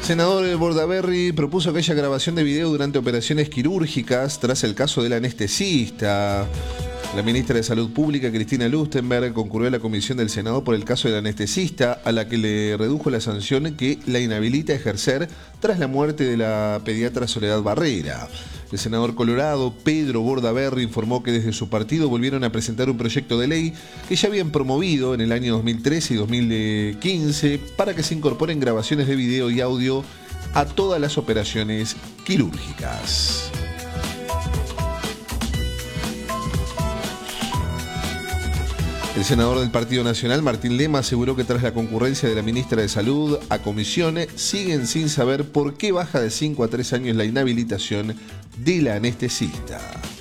Senador Bordaberry propuso que haya grabación de video durante operaciones quirúrgicas tras el caso del anestesista. La ministra de Salud Pública, Cristina Lustenberg, concurrió a la comisión del Senado por el caso del anestesista, a la que le redujo la sanción que la inhabilita a ejercer tras la muerte de la pediatra Soledad Barrera. El senador colorado, Pedro Bordaberry, informó que desde su partido volvieron a presentar un proyecto de ley que ya habían promovido en el año 2013 y 2015 para que se incorporen grabaciones de video y audio a todas las operaciones quirúrgicas. El senador del Partido Nacional, Martín Lema, aseguró que tras la concurrencia de la ministra de Salud a comisiones, siguen sin saber por qué baja de 5 a 3 años la inhabilitación de la anestesista.